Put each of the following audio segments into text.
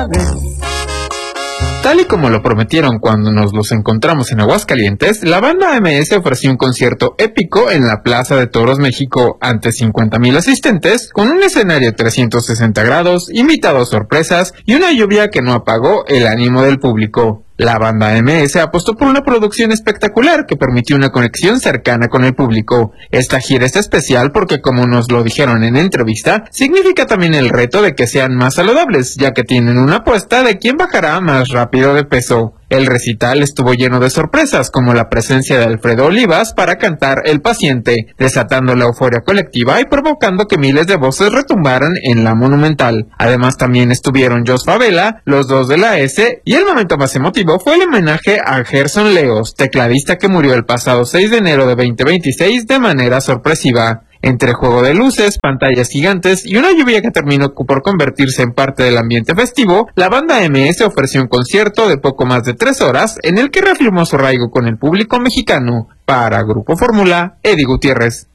saludables. Tal y como lo prometieron cuando nos los encontramos en Aguascalientes, la banda MS ofreció un concierto épico en la Plaza de Toros México ante 50,000 asistentes, con un escenario 360 grados, invitados sorpresas y una lluvia que no apagó el ánimo del público. La banda MS apostó por una producción espectacular que permitió una conexión cercana con el público. Esta gira es especial porque, como nos lo dijeron en entrevista, significa también el reto de que sean más saludables, ya que tienen una apuesta de quién bajará más rápido de peso. El recital estuvo lleno de sorpresas, como la presencia de Alfredo Olivas para cantar El Paciente, desatando la euforia colectiva y provocando que miles de voces retumbaran en la Monumental. Además también estuvieron Jos Favela, los dos de la S, y el momento más emotivo fue el homenaje a Gerson Leos, tecladista que murió el pasado 6 de enero de 2026 de manera sorpresiva. Entre juego de luces, pantallas gigantes y una lluvia que terminó por convertirse en parte del ambiente festivo, la banda MS ofreció un concierto de poco más de 3 horas en el que reafirmó su arraigo con el público mexicano. Para Grupo Fórmula, Eddie Gutiérrez.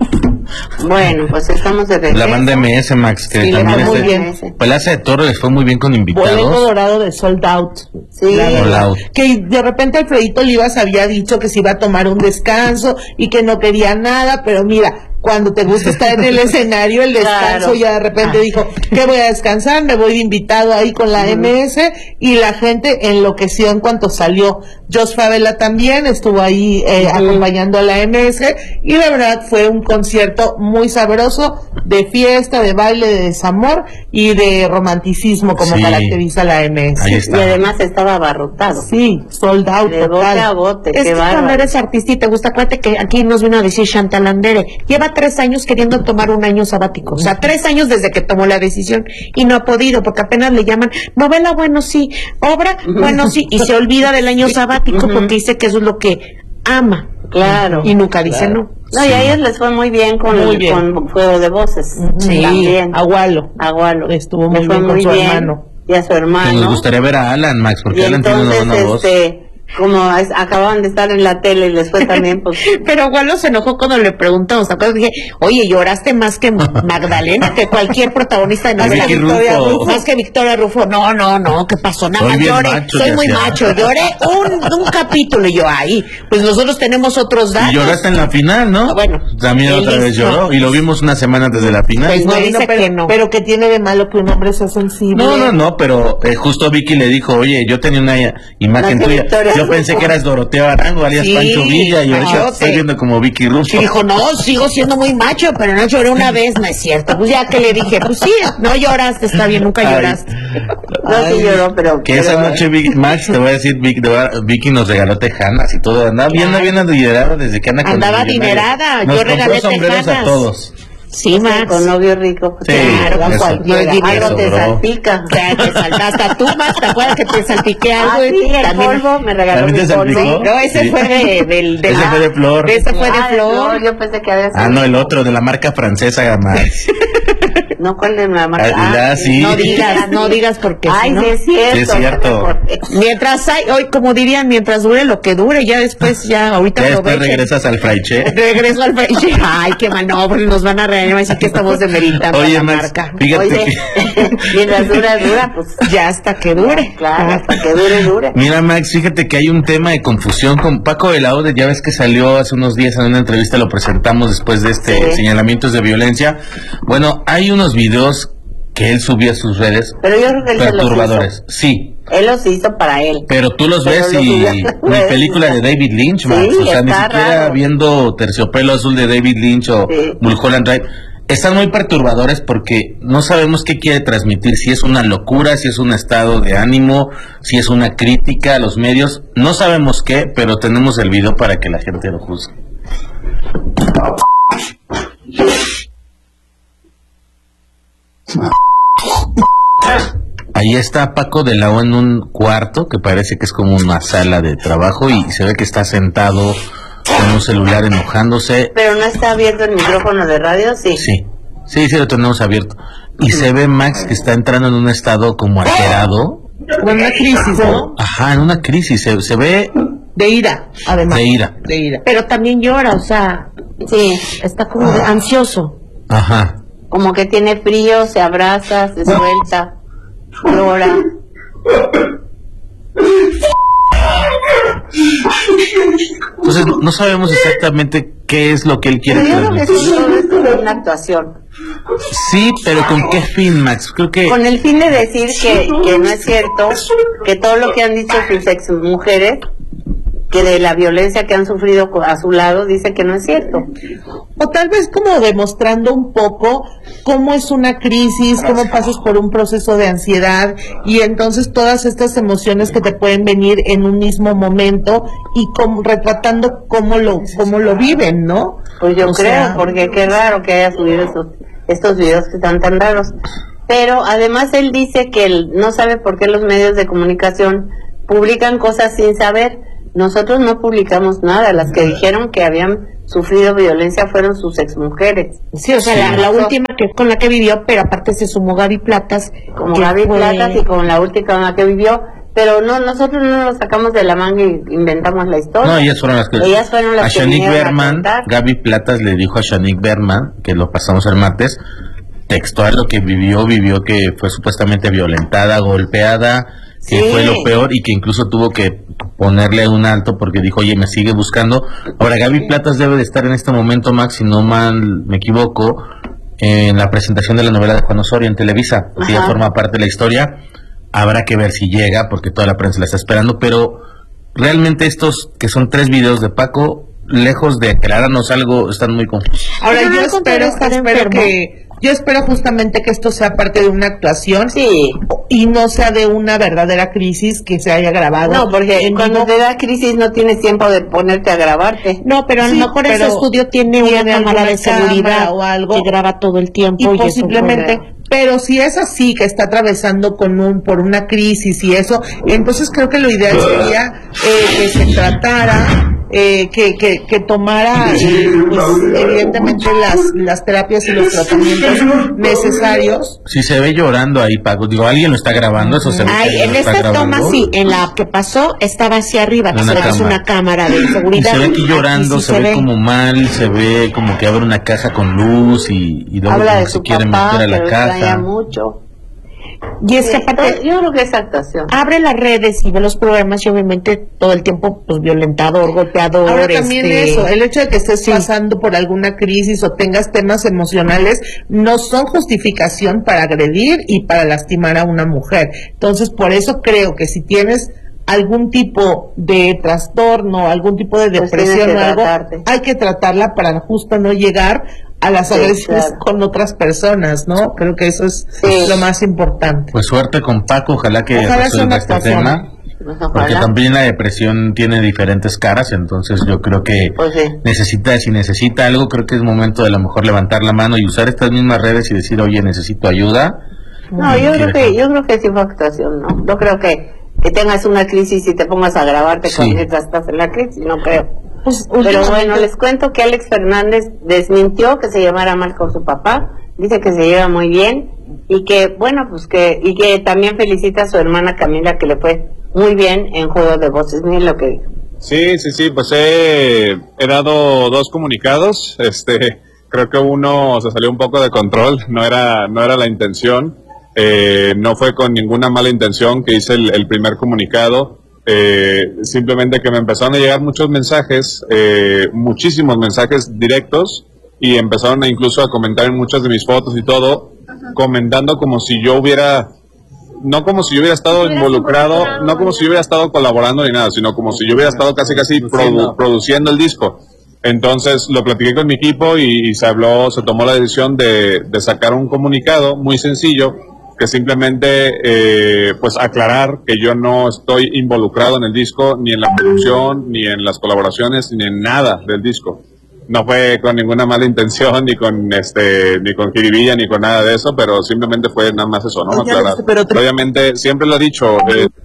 Bueno, pues estamos de regreso. La banda MS, Max, que Sí, también muy bien. Plaza de Toros les fue muy bien con Boleto invitados. dorado de Sold Out. Sí. Sold Out. Que de repente Alfredito Olivas había dicho que se iba a tomar un descanso y que no quería nada, pero mira, cuando te gusta estar en el escenario, el descanso, Claro. ya de repente dijo que voy a descansar, me voy de invitado ahí con la MS, y la gente enloqueció en cuanto salió. Jos Favela también estuvo ahí acompañando a la MS, y la verdad fue un concierto muy sabroso, de fiesta, de baile, de desamor y de romanticismo, como Sí. caracteriza la MS. Ahí está. Y además estaba abarrotado. Sí, sold out De bote total. a bote, Es qué que cuando bárbaro. eres artista y te gusta, acuérdate que aquí nos vino a decir Chantal Andere, lleva 3 años queriendo tomar un año sabático, o sea, 3 años desde que tomó la decisión y no ha podido, porque apenas le llaman novela, bueno sí, obra, bueno sí, y se olvida del año sabático porque dice que eso es lo que ama. Claro. Y nunca dice no. No, y a ellos les fue muy bien con, Muy bien. con Fuego de Voces. Sí, También. Agualo. Agualo. Estuvo Le muy fue bien con su hermano. Y a su Que hermano. nos gustaría ver a Alan, Max, porque Y Alan tiene una entonces, buena voz. como acababan de estar en la tele y les fue también, pues... Pero Gualo se enojó cuando le preguntamos, ¿te acuerdas? Dije, oye, lloraste más que Magdalena, que cualquier protagonista de novela. Vicky Victoria Rufo. Más que Victoria Rufo. No, ¿qué pasó? Nada Soy más bien lloré, macho, soy ya muy sea. macho, lloré un capítulo y yo ahí. Pues nosotros tenemos otros datos. Y lloraste en la final, ¿no? Bueno, También él otra vez dice, lloró. no. Y lo vimos una semana antes de la final. Pues no, dice pero, que no. pero que tiene de malo que un hombre sea sensible. No, pero justo Vicky le dijo, oye, yo tenía una imagen La tuya. Victoria Yo pensé Rufo. que eras Doroteo Arango, alias Sí, Pancho Villa, y ahorita te machote. estoy viendo como Vicky Rufo. Y dijo, no, sigo siendo muy macho, pero no lloré una vez, no es cierto. Pues ya que le dije, pues sí, no lloraste, está bien, nunca Ay. lloraste. No, sí lloró, pero... Que esa noche, Max, te voy a decir, Vicky nos regaló tejanas y todo. Andaba bien adinerada desde que anda con Andaba el millonario. adinerada, Nos yo compró regalé sombreros tejanas. a todos. Sí, Max. Con novio rico. Sí, Claro, eso- cualquiera. eso, Algo te bro. salpica. O sea, te saltaste a tú, Max, ¿te acuerdas que te salpiqué algo? Ah, sí, el También- polvo, me regaló ¿También mi te polvo. salpicó? No, ese Sí. fue del Ese fue de Flor. Ese fue de Ah, Flor. Yo pensé que había sido... Ah, no, el otro, de la marca francesa, Max. No, ¿cuál de la marca? Ah, sí. No digas porque Ay, si no. sí es cierto. Sí es cierto. Mientras hay, hoy como dirían, mientras dure lo que dure, ya después, ya ahorita Ya después aprovechen. regresas al fraiche. Regreso al fraiche. Ay, qué mal, no, porque nos van a regañar, van a decir que estamos demeritando Oye, la Max, marca. fíjate Oye, que... mientras dura, pues... Ya hasta que dure. Claro, hasta que dure. Mira, Max, fíjate que hay un tema de confusión con Paco de la Ode. Ya ves que salió hace unos días en una entrevista, lo presentamos después de Sí. señalamientos de violencia. Bueno, hay unos videos que él subió a sus redes Pero yo creo que él se los perturbadores. hizo. Sí, Él los hizo para él. pero tú los Pero ves los y subió. mi película de David Lynch, Sí, Max. O sea, ni está siquiera raro. viendo Terciopelo Azul de David Lynch o Sí. Mulholland Drive. Están muy perturbadores porque no sabemos qué quiere transmitir, si es una locura, si es un estado de ánimo, si es una crítica a los medios, no sabemos qué, pero tenemos el video para que la gente lo juzgue. Ahí está Paco de la O en un cuarto que parece que es como una sala de trabajo y se ve que está sentado con un celular enojándose. Pero no está abierto el micrófono de radio, sí. Sí, lo tenemos abierto. Y se ve Max que está entrando en un estado como alterado. Como en una crisis, ¿no? Ajá, en una crisis. Se ve De ira, además. de ira. De ira. Pero también llora, o sea, Sí, está como ansioso. Ajá. como que tiene frío, se abraza, se suelta, llora. Entonces no sabemos exactamente qué es lo que él quiere Pero yo creo que transmitir. todo esto es una actuación. Sí, pero ¿con qué fin, Max? Creo que Con el fin de decir que no es cierto, que todo lo que han dicho sus ex mujeres, que de la violencia que han sufrido a su lado, dice que no es cierto. O tal vez como demostrando un poco cómo es una crisis, cómo pasas por un proceso de ansiedad y entonces todas estas emociones que te pueden venir en un mismo momento y como, retratando cómo lo viven, ¿no? Pues yo O creo, sea, porque qué raro que haya subido estos videos que están tan raros. Pero además él dice que él no sabe por qué los medios de comunicación publican cosas sin saber. Nosotros no publicamos nada. Las que dijeron que habían sufrido violencia fueron sus exmujeres. Sí, o sea, la última que con la que vivió, pero aparte se sumó Gaby Platas. Como que Gaby fue- Platas y con la última con la que vivió. Pero no, nosotros no nos sacamos de la manga y inventamos la historia. no, ellas fueron las que... Ellas fueron las a que Shanique vinieron a Berman, contar. Gaby Platas le dijo a Shanique Berman, que lo pasamos el martes, textual lo que vivió que fue supuestamente violentada, golpeada, que Sí. fue lo peor y que incluso tuvo que ponerle un alto porque dijo, oye, me sigue buscando. Ahora, Gaby Platas debe de estar en este momento, Max, si no mal me equivoco, en la presentación de la novela de Juan Osorio en Televisa, porque ella Ajá. forma parte de la historia. Habrá que ver si llega, porque toda la prensa la está esperando, pero realmente estos, que son 3 videos de Paco, lejos de aclararnos algo, están muy confusos. Ahora Pero yo al contrario, espero estar enfermo. que yo espero justamente que esto sea parte de una actuación Sí. y no sea de una verdadera crisis que se haya grabado. No, porque en cuando vivo. te da crisis no tienes tiempo de ponerte a grabarte. No, pero a lo Sí, mejor ese pero estudio tiene una tiene cámara de alguna cámara seguridad o algo. que graba todo el tiempo y eso posiblemente, puede- pero si es así que está atravesando por una crisis y eso, entonces creo que lo ideal sería que se tratara, que tomara pues, evidentemente las terapias y los tratamientos necesarios. Si se ve llorando ahí, Paco, digo, alguien lo está grabando, eso se ve. Ay, que en lo está esta toma grabando. sí, en la que pasó estaba hacia arriba, que Una se ve que es cámara. una cámara de Y seguridad. se ve aquí llorando, Aquí sí se ve como mal, se ve como que abre una caja con luz y luego Habla como de que su se quiere papá, meter a que la lo extraña caja. mucho. Y es que aparte Yo creo que es actuación. abre las redes y ve los programas y obviamente todo el tiempo pues violentador, golpeador. Ahora también eso, el hecho de que estés pasando por alguna crisis o tengas temas emocionales no son justificación para agredir y para lastimar a una mujer. Entonces, por eso creo que si tienes algún tipo de trastorno, algún tipo de Pues depresión tienes o que algo, tratarte. hay que tratarla para justo no llegar a las Sí, agresiones claro. con otras personas, ¿no? Creo que eso es Sí. lo más importante. Pues suerte con Paco, ojalá que Ojalá sea resuelva una este actuación. tema. Pues Porque ojalá. también la depresión tiene diferentes caras, entonces yo creo que Pues sí. si necesita algo, creo que es momento de a lo mejor levantar la mano y usar estas mismas redes y decir, oye, necesito ayuda. No, yo creo que sí fue actuación, ¿no? No creo que tengas una crisis y te pongas a grabarte Sí. cuando estás en la crisis, no creo. Pues, Pero últimamente- bueno, les cuento que Alex Fernández desmintió que se llamara mal con su papá, dice que se lleva muy bien y que, bueno, pues y que también felicita a su hermana Camila, que le fue muy bien en Juego de Voces. Miren lo que dijo. Sí, pues he dado 2 comunicados, creo que uno se salió un poco de control, no era la intención, no fue con ninguna mala intención que hice el primer comunicado, simplemente que me empezaron a llegar muchos mensajes, muchísimos mensajes directos, y empezaron incluso a comentar en muchas de mis fotos y todo, comentando como si yo hubiera, no como si yo hubiera estado involucrado, no como si yo hubiera estado colaborando ni nada, sino como si yo hubiera estado casi produciendo el disco. Entonces lo platiqué con mi equipo y se tomó la decisión de sacar un comunicado muy sencillo, que simplemente pues aclarar que yo no estoy involucrado en el disco, ni en la producción, ni en las colaboraciones, ni en nada del disco. No fue con ninguna mala intención, ni con jiribilla, ni con nada de eso, pero simplemente fue nada más eso, ¿no? Oye, Aclarar. pero Obviamente, siempre lo he dicho,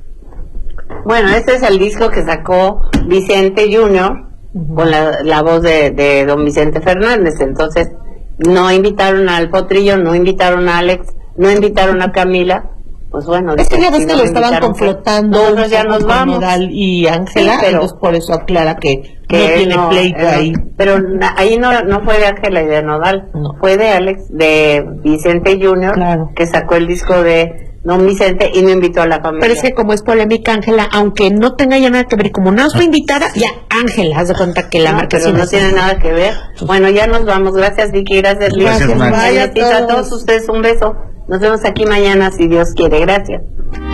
Bueno, este es el disco que sacó Vicente Junior con la voz de don Vicente Fernández. Entonces, no invitaron al Potrillo, no invitaron a Alex, no invitaron a Camila. Pues bueno, Es que dicen, ya ves si que no lo me estaban invitaron, confrontando nosotros ya un nos poco vamos. Nodal y Ángela, Sí, pero- entonces por eso aclara que no Que tiene pleito ahí. Pero ahí no fue de Ángela y de Nodal, No. fue de Alex, de Vicente Junior, Claro. que sacó el disco de don Vicente, y no invitó a la familia. Pero es que como es polémica, Ángela, aunque no tenga ya nada que ver, y como no fue invitada, ya Ángela, haz de cuenta que la No, marcación pero no tiene nada que ver. Bueno, ya nos vamos. Gracias, Vicky. Gracias, Luis. Gracias, Max. Bye a todos ustedes. Un beso. Nos vemos aquí mañana, si Dios quiere. Gracias.